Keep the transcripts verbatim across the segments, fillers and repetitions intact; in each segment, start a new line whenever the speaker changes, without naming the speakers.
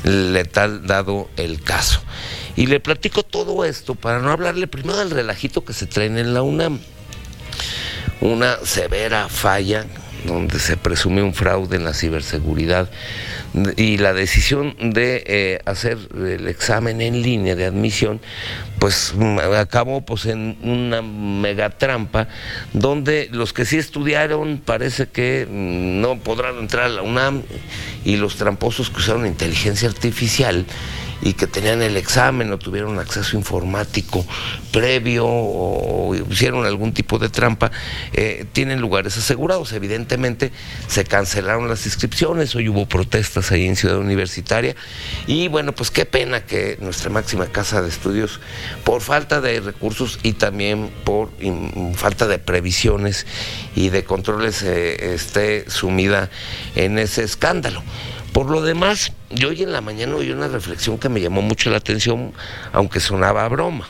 letal dado el caso. Y le platico todo esto para no hablarle primero del relajito que se traen en la UNAM. Una severa falla donde se presume un fraude en la ciberseguridad y la decisión de eh, hacer el examen en línea de admisión, pues acabó pues en una mega trampa donde los que sí estudiaron parece que no podrán entrar a la UNAM, y los tramposos que usaron inteligencia artificial y que tenían el examen o tuvieron acceso informático previo o hicieron algún tipo de trampa, eh, tienen lugares asegurados. Evidentemente se cancelaron las inscripciones, hoy hubo protestas ahí en Ciudad Universitaria, y bueno, pues qué pena que nuestra máxima casa de estudios, por falta de recursos y también por in, falta de previsiones y de controles, eh, esté sumida en ese escándalo. Por lo demás, yo hoy en la mañana oí una reflexión que me llamó mucho la atención, aunque sonaba a broma.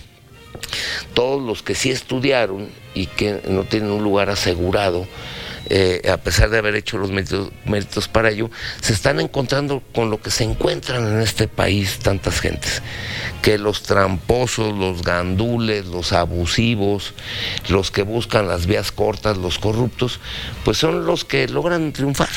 Todos los que sí estudiaron y que no tienen un lugar asegurado, eh, a pesar de haber hecho los méritos, méritos para ello, se están encontrando con lo que se encuentran en este país tantas gentes, que los tramposos, los gandules, los abusivos, los que buscan las vías cortas, los corruptos, pues son los que logran triunfar.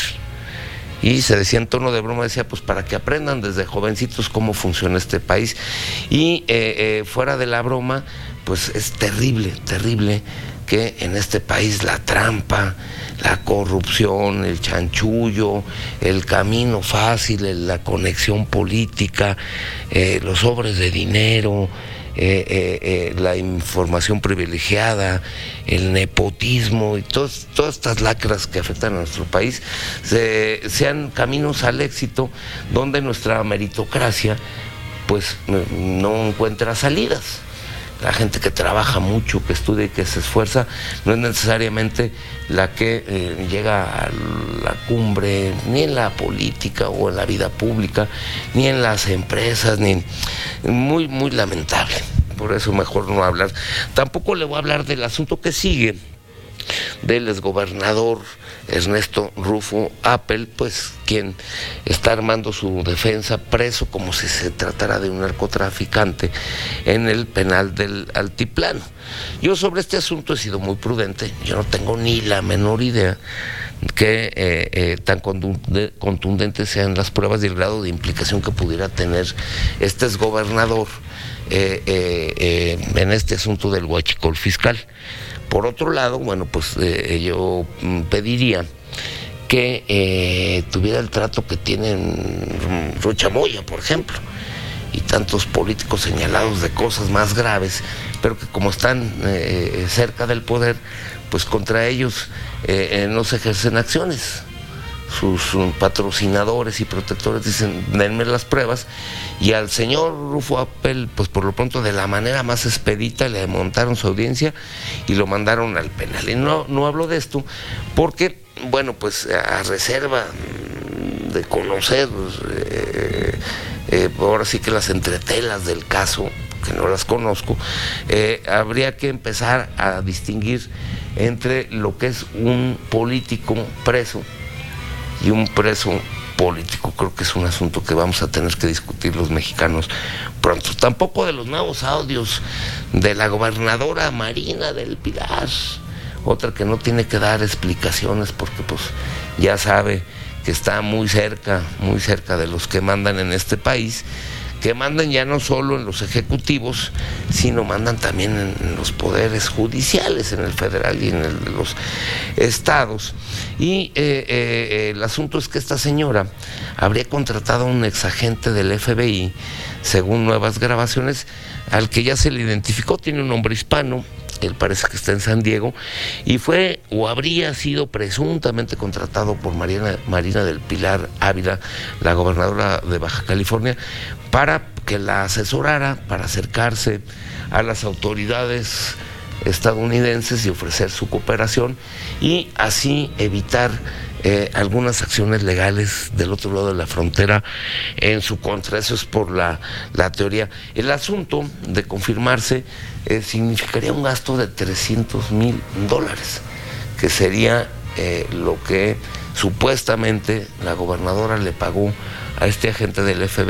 Y se decía en tono de broma, decía, pues para que aprendan desde jovencitos cómo funciona este país. Y eh, eh, fuera de la broma, pues es terrible, terrible que en este país la trampa, la corrupción, el chanchullo, el camino fácil, la conexión política, eh, los sobres de dinero, Eh, eh, eh, la información privilegiada, el nepotismo y todos, todas estas lacras que afectan a nuestro país se, sean caminos al éxito donde nuestra meritocracia pues no encuentra salidas. La gente que trabaja mucho, que estudia y que se esfuerza, no es necesariamente la que eh, llega a la cumbre, ni en la política o en la vida pública, ni en las empresas, ni muy, muy lamentable. Por eso mejor no hablar. Tampoco le voy a hablar del asunto que sigue, del exgobernador Ernesto Rufo Appel, pues quien está armando su defensa preso como si se tratara de un narcotraficante en el penal del Altiplano. Yo sobre este asunto he sido muy prudente, yo no tengo ni la menor idea que eh, eh, tan contundentes sean las pruebas y el grado de implicación que pudiera tener este exgobernador eh, eh, eh, en este asunto del huachicol fiscal. Por otro lado, bueno, pues eh, yo pediría que eh, tuviera el trato que tienen Rocha Moya, por ejemplo, y tantos políticos señalados de cosas más graves, pero que como están eh, cerca del poder, pues contra ellos eh, eh, no se ejercen acciones. Sus, sus patrocinadores y protectores dicen, denme las pruebas, y al señor Rufo Appel, pues por lo pronto de la manera más expedita le montaron su audiencia y lo mandaron al penal. Y no, no hablo de esto porque, bueno, pues a reserva de conocer, eh, eh, ahora sí que las entretelas del caso, que no las conozco, eh, habría que empezar a distinguir entre lo que es un político preso y un preso político. Creo que es un asunto que vamos a tener que discutir los mexicanos pronto. Tampoco de los nuevos audios de la gobernadora Marina del Pilar, otra que no tiene que dar explicaciones porque pues ya sabe que está muy cerca, muy cerca de los que mandan en este país, que mandan ya no solo en los ejecutivos, sino mandan también en los poderes judiciales, en el federal y en el de los estados. Y eh, eh, el asunto es que esta señora habría contratado a un exagente del F B I, según nuevas grabaciones, al que ya se le identificó, tiene un nombre hispano, él parece que está en San Diego, y fue o habría sido presuntamente contratado por Marina, Marina del Pilar Ávila, la gobernadora de Baja California, para que la asesorara, para acercarse a las autoridades estadounidenses y ofrecer su cooperación y así evitar eh, algunas acciones legales del otro lado de la frontera en su contra. Eso es por la, la teoría. El asunto de confirmarse eh, significaría un gasto de trescientos mil dólares, que sería eh, lo que supuestamente la gobernadora le pagó a este agente del F B I